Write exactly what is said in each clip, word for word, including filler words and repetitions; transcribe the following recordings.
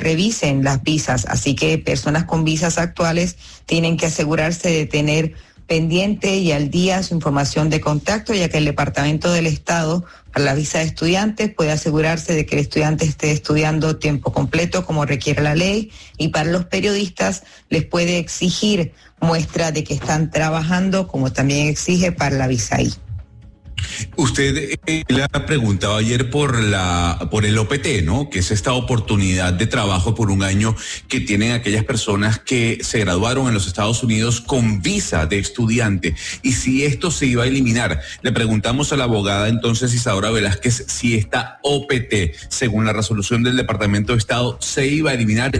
revisen las visas. Así que personas con visas actuales tienen que asegurarse de tener pendiente y al día su información de contacto, ya que el Departamento del Estado para la visa de estudiantes puede asegurarse de que el estudiante esté estudiando tiempo completo como requiere la ley, y para los periodistas les puede exigir muestra de que están trabajando, como también exige para la visa I. Usted eh, le ha preguntado ayer por la por el O P T, ¿no? Que es esta oportunidad de trabajo por un año que tienen aquellas personas que se graduaron en los Estados Unidos con visa de estudiante, y si esto se iba a eliminar. Le preguntamos a la abogada entonces Isadora Velázquez si esta O P T, según la resolución del Departamento de Estado, se iba a eliminar.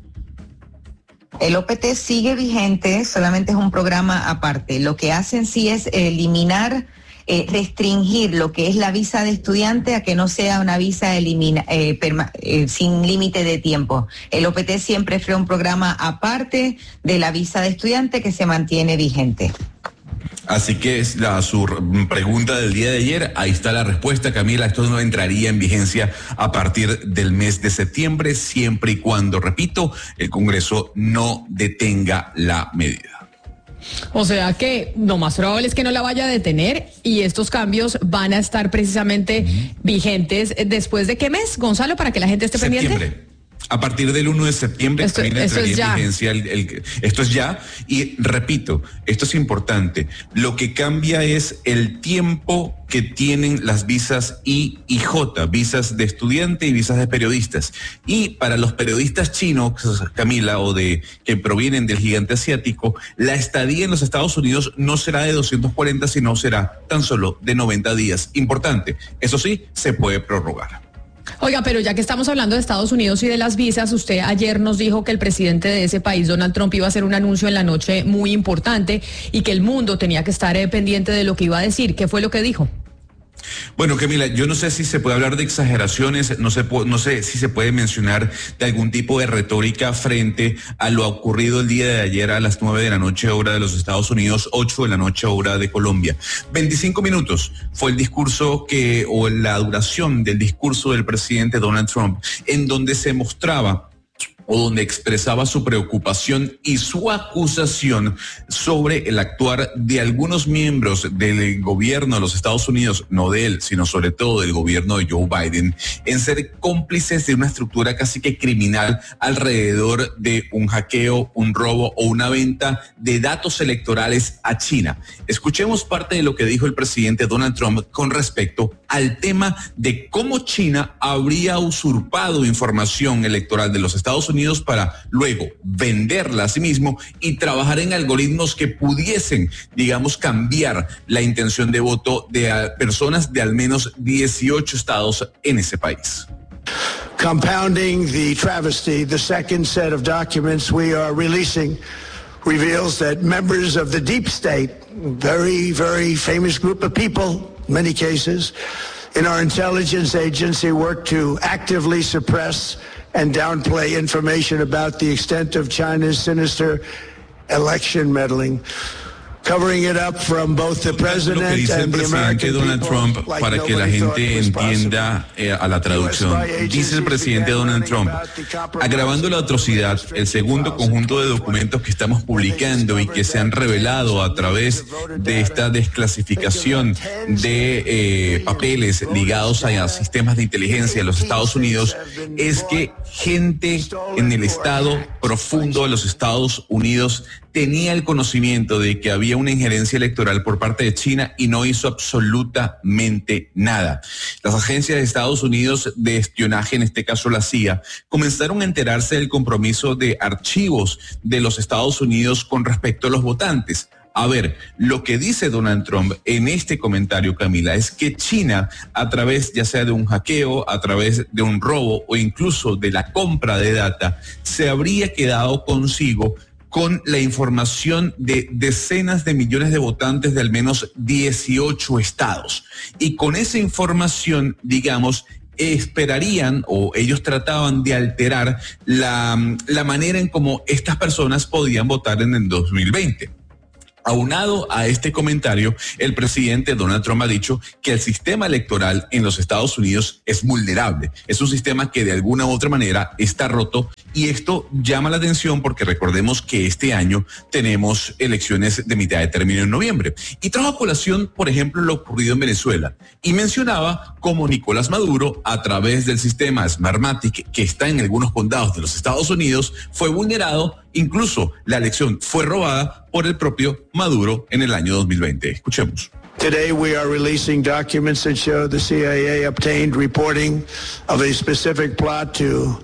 El O P T sigue vigente, solamente es un programa aparte. Lo que hacen sí es eliminar, eh, restringir lo que es la visa de estudiante a que no sea una visa elimina, eh, perma, eh, sin límite de tiempo. El O P T siempre fue un programa aparte de la visa de estudiante que se mantiene vigente. Así que es la su pregunta del día de ayer, ahí está la respuesta, Camila. Esto no entraría en vigencia a partir del mes de septiembre, siempre y cuando, repito, el Congreso no detenga la medida. O sea que lo más probable es que no la vaya a detener, y estos cambios van a estar precisamente uh-huh. vigentes después de qué mes, Gonzalo, para que la gente esté septiembre. pendiente. A partir del uno de septiembre esto, también esto entraría es en vigencia el, el, esto es ya, y repito, esto es importante, lo que cambia es el tiempo que tienen las visas I y J, visas de estudiante y visas de periodistas. Y para los periodistas chinos, Camila, o de que provienen del gigante asiático, la estadía en los Estados Unidos no será de doscientos cuarenta, sino será tan solo de noventa días. Importante, eso sí, se puede prorrogar. Oiga, pero ya que estamos hablando de Estados Unidos y de las visas, usted ayer nos dijo que el presidente de ese país, Donald Trump, iba a hacer un anuncio en la noche muy importante y que el mundo tenía que estar eh, pendiente de lo que iba a decir. ¿Qué fue lo que dijo? Bueno, Camila, yo no sé si se puede hablar de exageraciones, no sé, no sé si se puede mencionar de algún tipo de retórica frente a lo ocurrido el día de ayer a las nueve de la noche hora de los Estados Unidos, ocho de la noche hora de Colombia. veinticinco minutos fue el discurso que, o la duración del discurso del presidente Donald Trump, en donde se mostraba o donde expresaba su preocupación y su acusación sobre el actuar de algunos miembros del gobierno de los Estados Unidos, no de él, sino sobre todo del gobierno de Joe Biden, en ser cómplices de una estructura casi que criminal alrededor de un hackeo, un robo o una venta de datos electorales a China. Escuchemos parte de lo que dijo el presidente Donald Trump con respecto al tema de cómo China habría usurpado información electoral de los Estados Unidos para luego venderla a sí mismo y trabajar en algoritmos que pudiesen, digamos, cambiar la intención de voto de personas de al menos dieciocho estados en ese país. Compounding the travesty, the second set of documents we are releasing reveals that members of the deep state, very, very famous group of people, in many cases, in our intelligence agency work to actively suppress and downplay information about the extent of China's sinister election meddling, covering it up from both the president lo que dice and el the American presidente Donald Trump, like para que la gente entienda eh, a la traducción. Dice el presidente Donald Trump, agravando la atrocidad, el segundo conjunto de documentos que estamos publicando y que se han revelado a través de esta desclasificación de eh, papeles ligados a sistemas de inteligencia de los Estados Unidos, es que gente en el estado profundo de los Estados Unidos tenía el conocimiento de que había una injerencia electoral por parte de China y no hizo absolutamente nada. Las agencias de Estados Unidos de espionaje, en este caso la C I A, comenzaron a enterarse del compromiso de archivos de los Estados Unidos con respecto a los votantes. A ver, lo que dice Donald Trump en este comentario, Camila, es que China, a través ya sea de un hackeo, a través de un robo o incluso de la compra de data, se habría quedado consigo con la información de decenas de millones de votantes de al menos dieciocho estados. Y con esa información, digamos, esperarían o ellos trataban de alterar la, la manera en cómo estas personas podían votar en el dos mil veinte. Aunado a este comentario, el presidente Donald Trump ha dicho que el sistema electoral en los Estados Unidos es vulnerable. Es un sistema que de alguna u otra manera está roto, y esto llama la atención porque recordemos que este año tenemos elecciones de mitad de término en noviembre. Y trajo a colación, por ejemplo, lo ocurrido en Venezuela, y mencionaba cómo Nicolás Maduro, a través del sistema Smartmatic que está en algunos condados de los Estados Unidos, fue vulnerado. Incluso la elección fue robada por el propio Maduro en el año dos mil veinte. Escuchemos. Today we are releasing documents that show the C I A obtained reporting of a specific plot to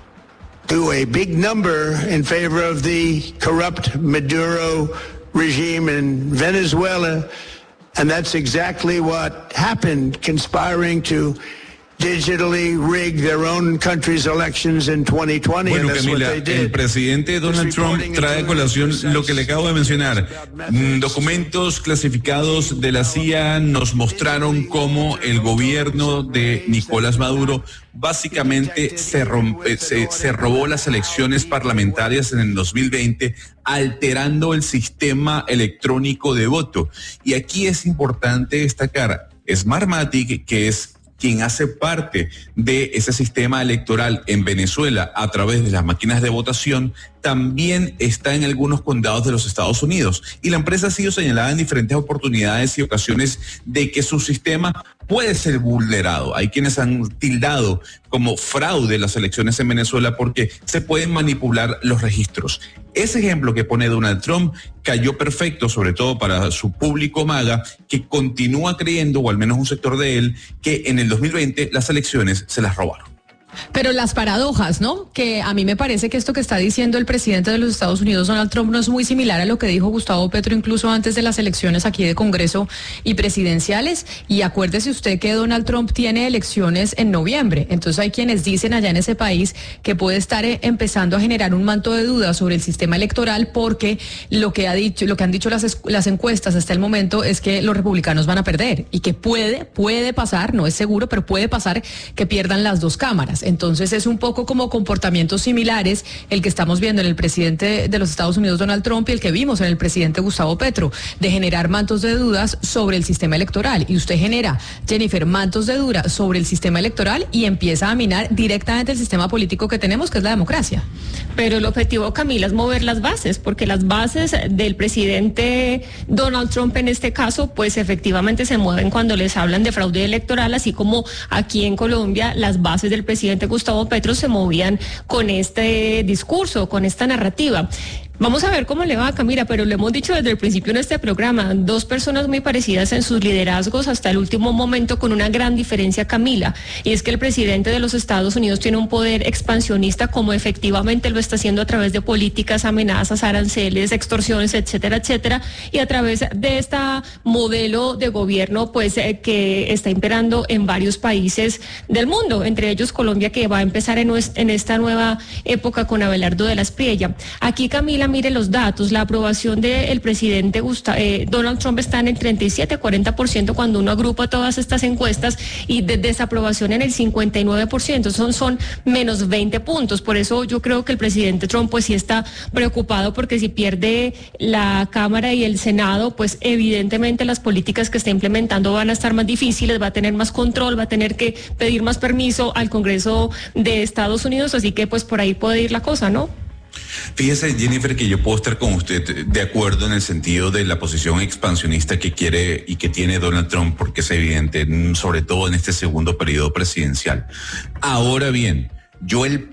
do a big number in favor of the corrupt Maduro regime in Venezuela, and that's exactly what happened, conspiring to digitally rig their own country's elections in twenty twenty. Bueno, Camila, el presidente Donald Trump trae a colación lo que le acabo de mencionar. Documentos clasificados de la C I A nos mostraron cómo el gobierno de Nicolás Maduro básicamente se, rompe, se, se robó las elecciones parlamentarias en el dos mil veinte, alterando el sistema electrónico de voto. Y aquí es importante destacar Smartmatic, que es quien hace parte de ese sistema electoral en Venezuela a través de las máquinas de votación, también está en algunos condados de los Estados Unidos. Y la empresa ha sido señalada en diferentes oportunidades y ocasiones de que su sistema puede ser vulnerado. Hay quienes han tildado como fraude las elecciones en Venezuela porque se pueden manipular los registros. Ese ejemplo que pone Donald Trump cayó perfecto, sobre todo para su público MAGA, que continúa creyendo, o al menos un sector de él, que en el dos mil veinte las elecciones se las robaron. Pero las paradojas, ¿no? Que a mí me parece que esto que está diciendo el presidente de los Estados Unidos, Donald Trump, no es muy similar a lo que dijo Gustavo Petro incluso antes de las elecciones aquí de Congreso y presidenciales. Y acuérdese usted que Donald Trump tiene elecciones en noviembre. Entonces hay quienes dicen allá en ese país que puede estar empezando a generar un manto de dudas sobre el sistema electoral, porque lo que ha dicho, lo que han dicho las, las encuestas hasta el momento es que los republicanos van a perder y que puede, puede pasar, no es seguro, pero puede pasar que pierdan las dos cámaras. Entonces es un poco como comportamientos similares el que estamos viendo en el presidente de los Estados Unidos, Donald Trump, y el que vimos en el presidente Gustavo Petro, de generar mantos de dudas sobre el sistema electoral. Y usted genera, Jennifer, mantos de dudas sobre el sistema electoral y empieza a minar directamente el sistema político que tenemos, que es la democracia. Pero el objetivo, Camila, es mover las bases, porque las bases del presidente Donald Trump en este caso, pues efectivamente se mueven cuando les hablan de fraude electoral, así como aquí en Colombia las bases del presidente Gustavo Petro se movían con este discurso, con esta narrativa. Vamos a ver cómo le va a Camila, pero lo hemos dicho desde el principio en este programa, dos personas muy parecidas en sus liderazgos hasta el último momento, con una gran diferencia, Camila, y es que el presidente de los Estados Unidos tiene un poder expansionista, como efectivamente lo está haciendo a través de políticas, amenazas, aranceles, extorsiones, etcétera, etcétera, y a través de este modelo de gobierno pues eh, que está imperando en varios países del mundo, entre ellos Colombia, que va a empezar en, en esta nueva época con Abelardo de la Espriella. Aquí, Camila, mire los datos, la aprobación del presidente Gustavo, eh, Donald Trump está en el treinta y siete a cuarenta por ciento cuando uno agrupa todas estas encuestas, y de desaprobación en el cincuenta y nueve por ciento, son, son menos veinte puntos. Por eso yo creo que el presidente Trump pues sí está preocupado, porque si pierde la Cámara y el Senado, pues evidentemente las políticas que está implementando van a estar más difíciles, va a tener más control, va a tener que pedir más permiso al Congreso de Estados Unidos, así que pues por ahí puede ir la cosa, ¿no? Fíjese, Jennifer, que yo puedo estar con usted de acuerdo en el sentido de la posición expansionista que quiere y que tiene Donald Trump, porque es evidente, sobre todo en este segundo periodo presidencial. Ahora bien, yo el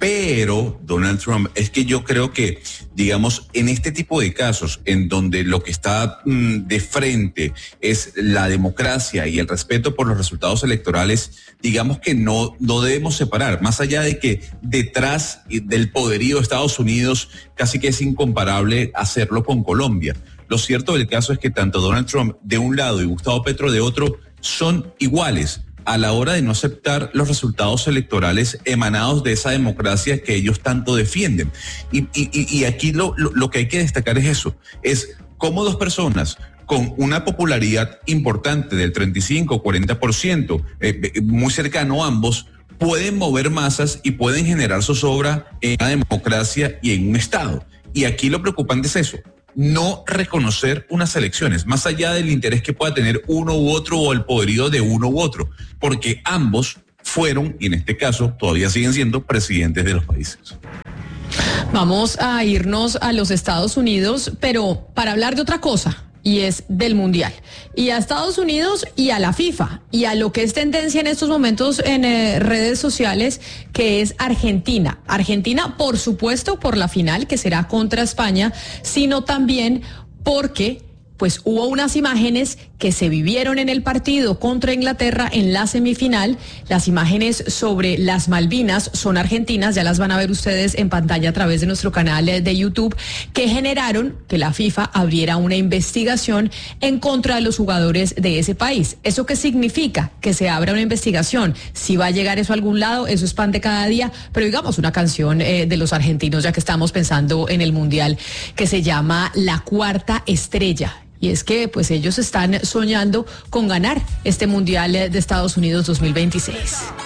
pero, Donald Trump, es que yo creo que, digamos, en este tipo de casos, en donde lo que está mmm, de frente es la democracia y el respeto por los resultados electorales, digamos que no, no debemos separar, más allá de que detrás del poderío de Estados Unidos casi que es incomparable hacerlo con Colombia. Lo cierto del caso es que tanto Donald Trump de un lado y Gustavo Petro de otro son iguales a la hora de no aceptar los resultados electorales emanados de esa democracia que ellos tanto defienden. Y, y, y aquí lo, lo, lo que hay que destacar es eso, es cómo dos personas con una popularidad importante del treinta y cinco, cuarenta por ciento, eh, muy cercano a ambos, pueden mover masas y pueden generar zozobra en una democracia y en un Estado. Y aquí lo preocupante es eso, no reconocer unas elecciones, más allá del interés que pueda tener uno u otro o el poderío de uno u otro, porque ambos fueron, y en este caso todavía siguen siendo, presidentes de los países. Vamos a irnos a los Estados Unidos, pero para hablar de otra cosa, y es del Mundial. Y a Estados Unidos y a la FIFA, y a lo que es tendencia en estos momentos en eh, redes sociales, que es Argentina. Argentina, por supuesto, por la final, que será contra España, sino también porque pues hubo unas imágenes que se vivieron en el partido contra Inglaterra en la semifinal. Las imágenes sobre las Malvinas son argentinas, ya las van a ver ustedes en pantalla a través de nuestro canal de YouTube, que generaron que la FIFA abriera una investigación en contra de los jugadores de ese país. ¿Eso qué significa? Que se abra una investigación. Si va a llegar eso a algún lado, eso es pan de cada día, pero digamos una canción eh, de los argentinos, ya que estamos pensando en el Mundial, que se llama La Cuarta Estrella. Y es que pues ellos están soñando con ganar este Mundial de Estados Unidos dos mil veintiséis.